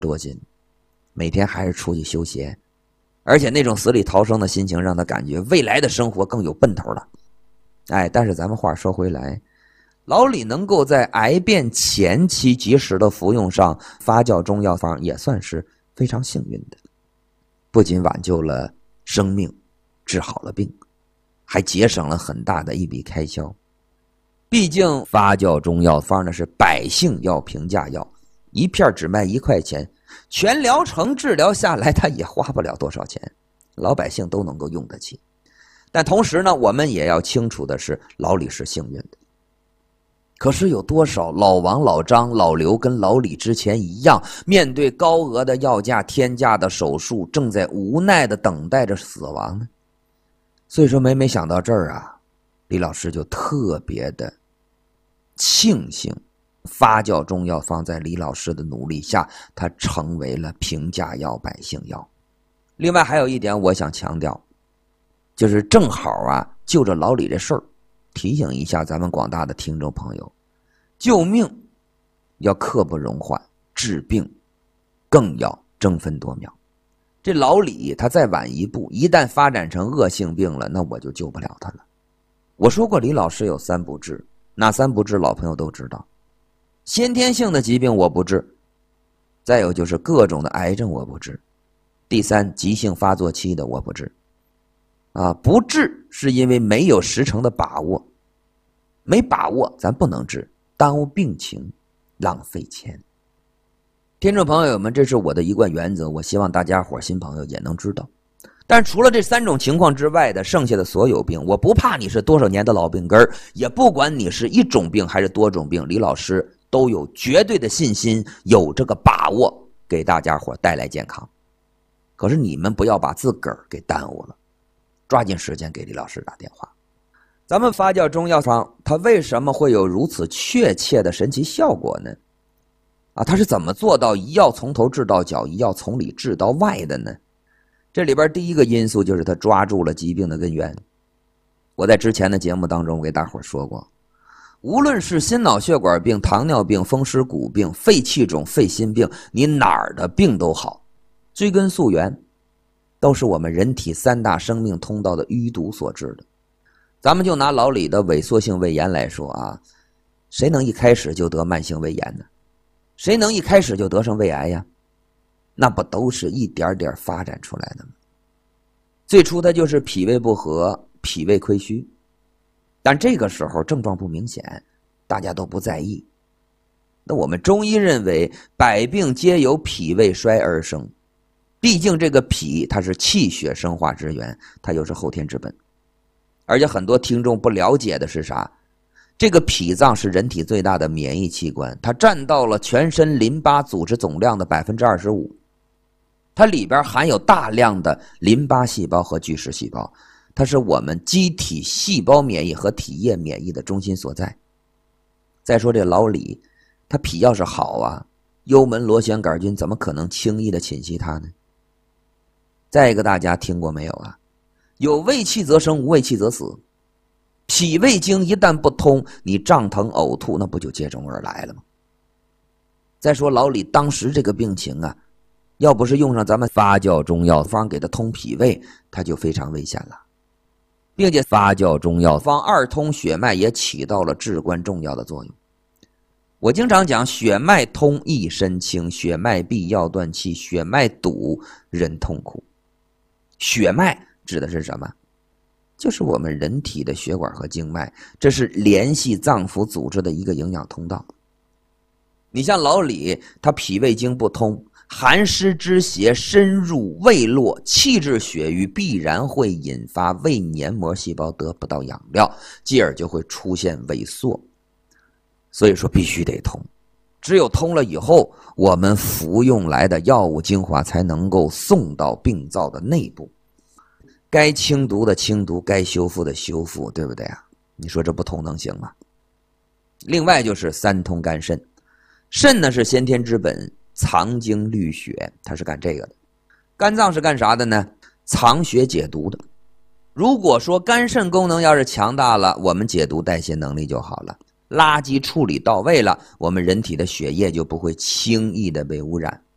多斤，每天还是出去修鞋，而且那种死里逃生的心情让他感觉未来的生活更有奔头了。但是咱们话说回来，老李能够在癌变前期及时的服用上发酵中药方，也算是非常幸运的，不仅挽救了生命，治好了病，还节省了很大的一笔开销。毕竟发酵中药方呢是百姓药、平价药，一片只卖1块钱，全疗程治疗下来他也花不了多少钱，老百姓都能够用得起。但同时呢，我们也要清楚的是，老李是幸运的。可是有多少老王、老张、老刘跟老李之前一样，面对高额的药价、天价的手术，正在无奈的等待着死亡呢？所以说每想到这儿啊，李老师就特别的庆幸，发酵中药方在李老师的努力下，它成为了平价药、百姓药。另外还有一点我想强调，就是正好啊，就着老李这事儿，提醒一下咱们广大的听众朋友，救命要刻不容缓，治病更要争分夺秒。这老李他再晚一步，一旦发展成恶性病了，那我就救不了他了。我说过李老师有3不治，哪3不治老朋友都知道。先天性的疾病我不治，再有就是各种的癌症我不治，第3急性发作期的我不治。不治是因为没有10成的把握，没把握咱不能治，耽误病情，浪费钱。听众朋友们，这是我的一贯原则，我希望大家伙新朋友也能知道。但除了这3种情况之外的剩下的所有病，我不怕你是多少年的老病根，也不管你是1种病还是多种病，李老师都有绝对的信心，有这个把握给大家伙带来健康。可是你们不要把自个儿给耽误了，抓紧时间给李老师打电话。咱们发酵中药方它为什么会有如此确切的神奇效果呢？它是怎么做到一药从头治到脚，一药从里治到外的呢？这里边第一个因素就是它抓住了疾病的根源。我在之前的节目当中给大伙说过，无论是心脑血管病、糖尿病、风湿骨病、肺气肿、肺心病，你哪儿的病都好，追根溯源都是我们人体3大生命通道的淤堵所致的。咱们就拿老李的萎缩性胃炎来说啊，谁能一开始就得慢性胃炎呢？谁能一开始就得上胃癌呀？那不都是一点点发展出来的吗？最初它就是脾胃不和、脾胃亏虚，但这个时候症状不明显，大家都不在意。那我们中医认为百病皆由脾胃衰而生，毕竟这个脾它是气血生化之源，它又是后天之本。而且很多听众不了解的是啥？这个脾脏是人体最大的免疫器官，它占到了全身淋巴组织总量的 25%， 它里边含有大量的淋巴细胞和巨噬细胞，它是我们机体细胞免疫和体液免疫的中心所在。再说这老李，他脾要是好啊，幽门螺旋杆菌怎么可能轻易的侵袭他呢？再一个，大家听过没有啊？有胃气则生，无胃气则死。脾胃经一旦不通，你胀疼呕吐，那不就接踵而来了吗？再说老李当时这个病情啊，要不是用上咱们发酵中药方给他通脾胃，他就非常危险了。并且发酵中药方2通血脉也起到了至关重要的作用。我经常讲，血脉通一身轻，血脉闭药断气，血脉堵人痛苦。血脉指的是什么？就是我们人体的血管和经脉，这是联系脏腑组织的一个营养通道。你像老李，他脾胃经不通，寒湿之邪深入胃络，气滞血瘀，必然会引发胃黏膜细胞得不到养料，继而就会出现萎缩。所以说必须得通，只有通了以后，我们服用来的药物精华才能够送到病灶的内部，该清毒的清毒，该修复的修复，对不对啊？你说这不通能行吗？另外就是3通肝肾，肾呢是先天之本，藏精滤血，它是干这个的。肝脏是干啥的呢？藏血解毒的。如果说肝肾功能要是强大了，我们解毒代谢能力就好了，垃圾处理到位了，我们人体的血液就不会轻易的被污染。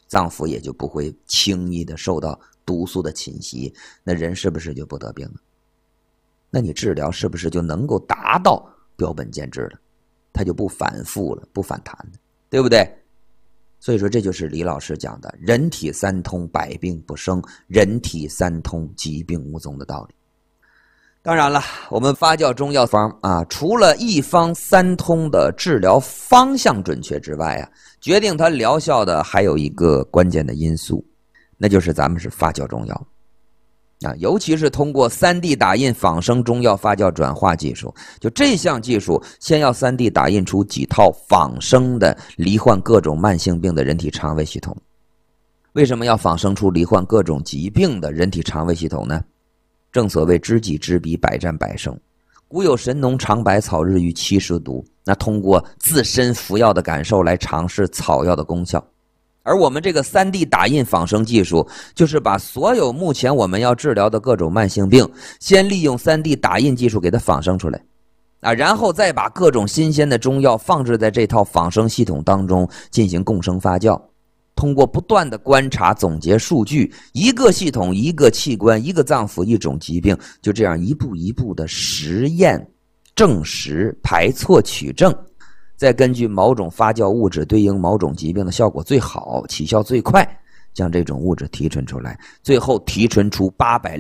脏腑也就不会轻易的受到毒素的侵袭，那人是不是就不得病了？那你治疗是不是就能够达到标本兼治了？它就不反复了，不反弹了，对不对？所以说这就是李老师讲的人体三通，百病不生，人体三通，疾病无踪的道理。当然了，我们发酵中药方啊，除了一方三通的治疗方向准确之外啊，决定它疗效的还有一个关键的因素，那就是咱们是发酵中药啊，尤其是通过 3D 打印仿生中药发酵转化技术，就这项技术，先要 3D 打印出几套仿生的罹患各种慢性病的人体肠胃系统。为什么要仿生出罹患各种疾病的人体肠胃系统呢？正所谓知己知彼，百战百胜。古有神农尝百草，日遇70毒，那通过自身服药的感受来尝试草药的功效。而我们这个 3D 打印仿生技术，就是把所有目前我们要治疗的各种慢性病，先利用 3D 打印技术给它仿生出来啊，然后再把各种新鲜的中药放置在这套仿生系统当中进行共生发酵。通过不断的观察总结数据，一个系统一个器官一个脏腑一种疾病，就这样一步一步的实验证实排错取证，再根据某种发酵物质对应某种疾病的效果最好，起效最快，将这种物质提纯出来，最后提纯出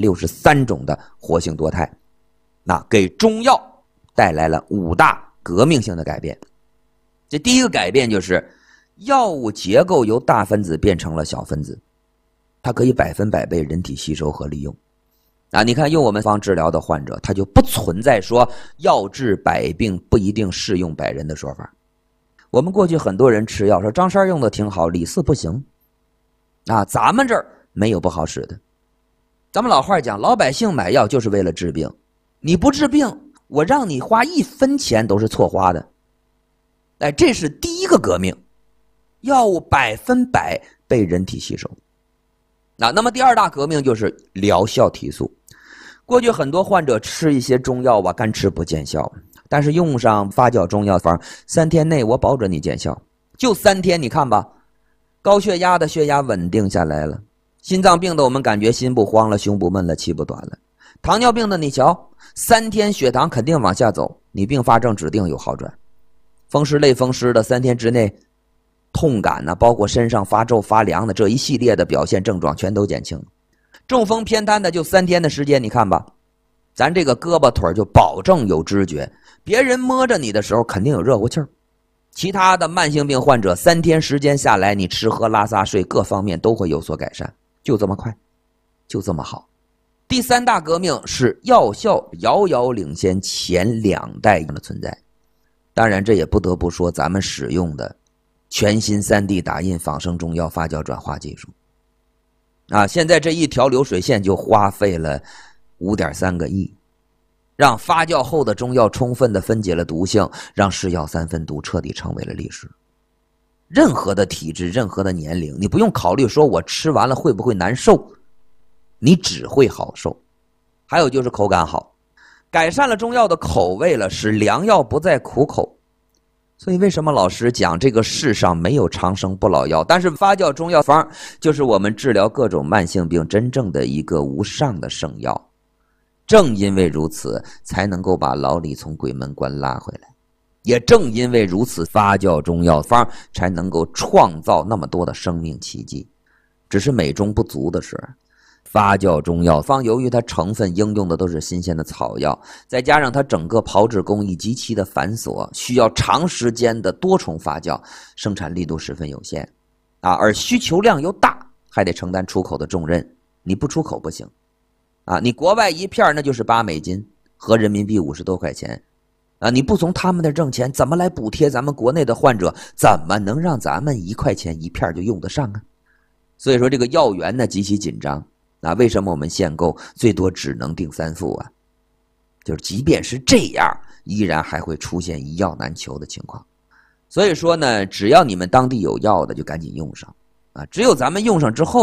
863种的活性多肽，那给中药带来了5大革命性的改变。这第一个改变就是药物结构由大分子变成了小分子，它可以100%被人体吸收和利用啊！你看用我们方治疗的患者，他就不存在说药治百病不一定适用百人的说法。我们过去很多人吃药说张三用的挺好，李四不行啊，咱们这儿没有不好使的。咱们老话讲，老百姓买药就是为了治病，你不治病，我让你花1分钱都是错花的。哎，这是第一个革命，药物100%被人体吸收。那么第二大革命就是疗效提速。过去很多患者吃一些中药干吃不见效，但是用上发酵中药方，3天内我保准你见效，就3天，你看吧，高血压的血压稳定下来了，心脏病的我们感觉心不慌了，胸不闷了，气不短了，糖尿病的你瞧，3天血糖肯定往下走，你并发症指定有好转。风湿类风湿的3天之内痛感呢，包括身上发皱发凉的这一系列的表现症状全都减轻。中风偏瘫的就3天的时间，你看吧，咱这个胳膊腿就保证有知觉，别人摸着你的时候肯定有热乎气儿。其他的慢性病患者3天时间下来，你吃喝拉撒睡各方面都会有所改善，就这么快，就这么好。第3大革命是药效遥遥领先前2代的存在。当然这也不得不说咱们使用的全新 3D 打印仿生中药发酵转化技术啊，现在这一条流水线就花费了5.3个亿，让发酵后的中药充分的分解了毒性，让是药3分毒彻底成为了历史。任何的体质，任何的年龄，你不用考虑说我吃完了会不会难受，你只会好受。还有就是口感好，改善了中药的口味了，使良药不再苦口。所以为什么老师讲这个世上没有长生不老药，但是发酵中药方就是我们治疗各种慢性病真正的一个无上的圣药。正因为如此，才能够把老李从鬼门关拉回来，也正因为如此，发酵中药方才能够创造那么多的生命奇迹。只是美中不足的是，发酵中药方由于它成分应用的都是新鲜的草药，再加上它整个炮制工艺极其的繁琐，需要长时间的多重发酵，生产力度十分有限啊，而需求量又大，还得承担出口的重任，你不出口不行啊，你国外一片那就是$8，合人民币50多块钱啊，你不从他们那挣钱，怎么来补贴咱们国内的患者？怎么能让咱们1块钱一片就用得上啊？所以说这个药源呢极其紧张。那为什么我们限购最多只能订3副啊？就是即便是这样，依然还会出现一药难求的情况。所以说呢，只要你们当地有药的就赶紧用上啊，只有咱们用上之后